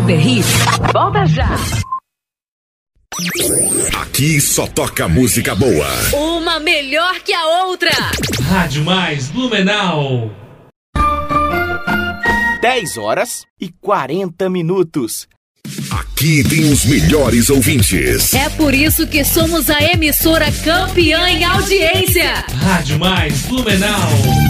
Super Hits. Volta já. Aqui só toca música boa. Uma melhor que a outra. Rádio Mais Blumenau. 10h40. Aqui tem os melhores ouvintes. É por isso que somos a emissora campeã em audiência. Rádio Mais Blumenau.